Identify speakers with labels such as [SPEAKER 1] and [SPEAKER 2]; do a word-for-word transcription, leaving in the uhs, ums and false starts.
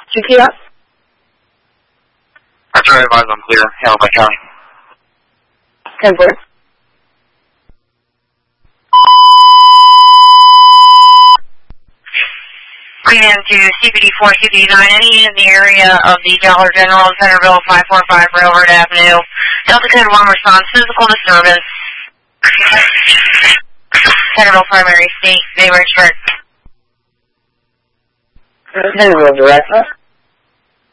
[SPEAKER 1] Two key up.
[SPEAKER 2] I try to advise I'm clear. Handle by county.
[SPEAKER 1] ten four.
[SPEAKER 3] Green to C P D four, C P D nine, any in the area of the Dollar General in Centerville, five four five Railroad Avenue. Delta Code one response, physical disturbance. Centerville Primary State, they restrict.
[SPEAKER 1] Centerville Direct.